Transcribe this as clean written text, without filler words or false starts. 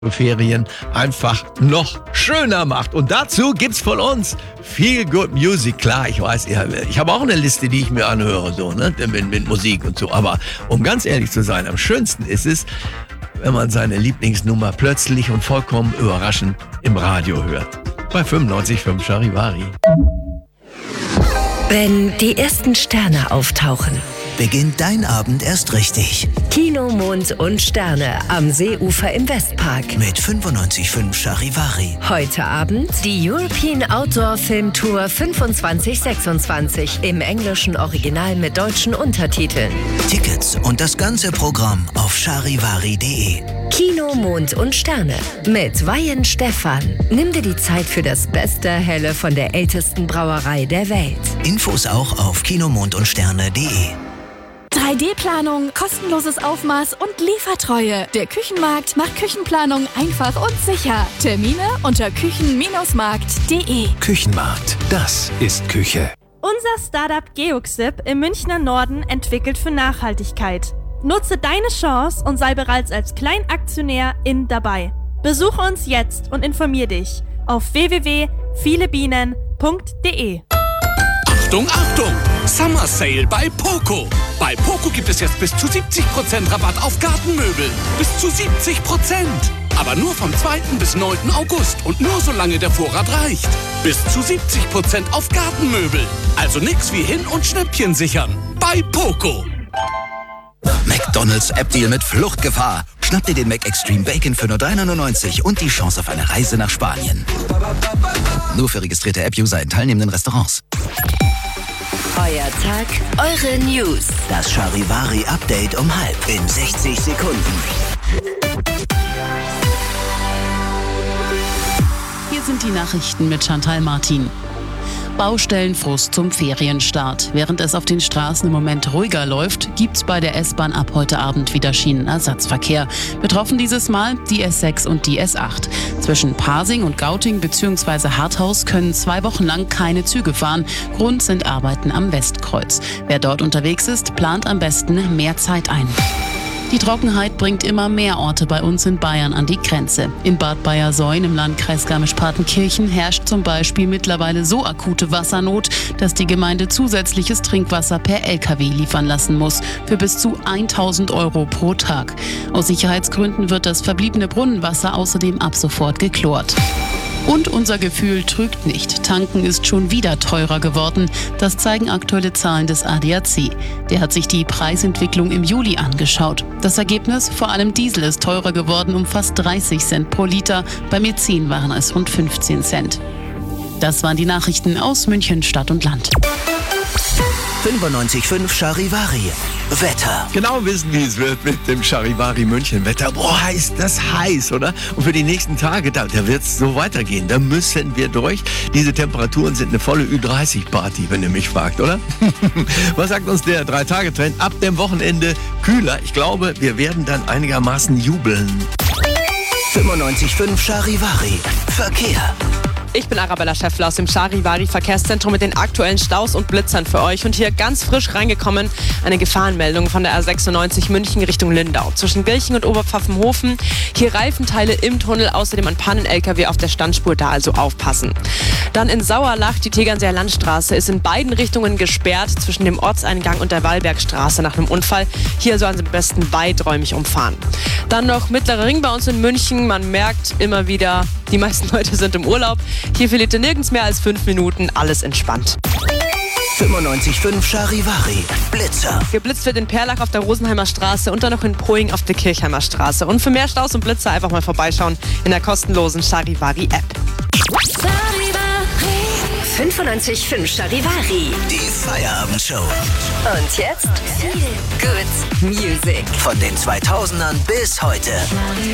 Ferien einfach noch schöner macht. Und dazu gibt's von uns Feel Good Music. Klar, ich weiß, ich habe auch eine Liste, die ich mir anhöre, so, ne, mit Musik und so. Aber um ganz ehrlich zu sein, am schönsten ist es, wenn man seine Lieblingsnummer plötzlich und vollkommen überraschend im Radio hört. Bei 95.5 Charivari. Wenn die ersten Sterne auftauchen, beginnt dein Abend erst richtig. Kino, Mond und Sterne am Seeufer im Westpark. Mit 95.5 Charivari. Heute Abend die European Outdoor Film Tour 2526 im englischen Original mit deutschen Untertiteln. Tickets und das ganze Programm auf charivari.de. Kino, Mond und Sterne mit Weihen Stefan. Nimm dir die Zeit für das beste Helle von der ältesten Brauerei der Welt. Infos auch auf kinomondundsterne.de. 3D-Planung, kostenloses Aufmaß und Liefertreue. Der Küchenmarkt macht Küchenplanung einfach und sicher. Termine unter küchen-markt.de. Küchenmarkt, das ist Küche. Unser Startup Geoxip im Münchner Norden entwickelt für Nachhaltigkeit. Nutze deine Chance und sei bereits als Kleinaktionär dabei. Besuche uns jetzt und informier dich auf www.vielebienen.de. Achtung, Achtung! Summer Sale bei Poco. Bei Poco gibt es jetzt bis zu 70% Rabatt auf Gartenmöbel. Bis zu 70%. Aber nur vom 2. bis 9. August und nur solange der Vorrat reicht. Bis zu 70% auf Gartenmöbel. Also nix wie hin- und Schnäppchen sichern. Bei Poco. McDonald's App-Deal mit Fluchtgefahr. Schnapp dir den Mac Extreme Bacon für nur 3,99 und die Chance auf eine Reise nach Spanien. Nur für registrierte App-User in teilnehmenden Restaurants. Euer Tag, eure News. Das Charivari-Update um 12 in 60 Sekunden. Hier sind die Nachrichten mit Chantal Martin. Baustellenfrust zum Ferienstart. Während es auf den Straßen im Moment ruhiger läuft, gibt's bei der S-Bahn ab heute Abend wieder Schienenersatzverkehr. Betroffen dieses Mal die S6 und die S8. Zwischen Pasing und Gauting bzw. Harthaus können 2 Wochen lang keine Züge fahren. Grund sind Arbeiten am Westkreuz. Wer dort unterwegs ist, plant am besten mehr Zeit ein. Die Trockenheit bringt immer mehr Orte bei uns in Bayern an die Grenze. In Bad Bayersoien im Landkreis Garmisch-Partenkirchen herrscht zum Beispiel mittlerweile so akute Wassernot, dass die Gemeinde zusätzliches Trinkwasser per LKW liefern lassen muss, für bis zu 1.000 € pro Tag. Aus Sicherheitsgründen wird das verbliebene Brunnenwasser außerdem ab sofort geklort. Und unser Gefühl trügt nicht. Tanken ist schon wieder teurer geworden. Das zeigen aktuelle Zahlen des ADAC. Der hat sich die Preisentwicklung im Juli angeschaut. Das Ergebnis? Vor allem Diesel ist teurer geworden um fast 30 Cent pro Liter. Beim Benzin waren es rund 15 Cent. Das waren die Nachrichten aus München, Stadt und Land. 95.5 Charivari. Wetter. Genau wissen, wie es wird mit dem Charivari München Wetter. Boah, ist das heiß, oder? Und für die nächsten Tage, da wird es so weitergehen. Da müssen wir durch. Diese Temperaturen sind eine volle Ü30-Party, wenn ihr mich fragt, oder? Was sagt uns der 3-Tage-Trend? Ab dem Wochenende kühler. Ich glaube, wir werden dann einigermaßen jubeln. 95.5 Charivari. Verkehr. Ich bin Arabella Schäffler aus dem Charivari Verkehrszentrum mit den aktuellen Staus und Blitzern für euch. Und hier ganz frisch reingekommen eine Gefahrenmeldung von der A96 München Richtung Lindau. Zwischen Gilchen und Oberpfaffenhofen. Hier Reifenteile im Tunnel, außerdem ein Pannen-LKW auf der Standspur, da also aufpassen. Dann in Sauerlach, die Tegernseer Landstraße ist in beiden Richtungen gesperrt, zwischen dem Ortseingang und der Wallbergstraße nach einem Unfall. Hier sollen sie am besten weiträumig umfahren. Dann noch Mittlerer Ring bei uns in München. Man merkt immer wieder, die meisten Leute sind im Urlaub. Hier verliert ihr nirgends mehr als 5 Minuten, alles entspannt. 95.5 Charivari. Blitzer. Geblitzt wird in Perlach auf der Rosenheimer Straße und dann noch in Poing auf der Kirchheimer Straße. Und für mehr Staus und Blitzer einfach mal vorbeischauen in der kostenlosen Charivari-App. 95.5 Charivari. Die Feierabendshow. Und jetzt Feel Good Music. Von den 2000ern bis heute.